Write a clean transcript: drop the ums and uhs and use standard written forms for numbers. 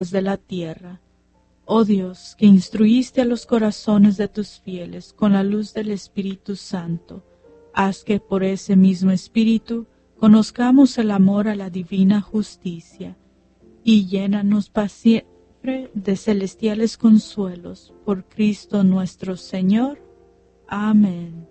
de la tierra. Oh Dios, que instruiste a los corazones de tus fieles con la luz del Espíritu Santo, haz que por ese mismo Espíritu conozcamos el amor a la divina justicia, y llénanos para siempre de celestiales consuelos, por Cristo nuestro Señor. Amén.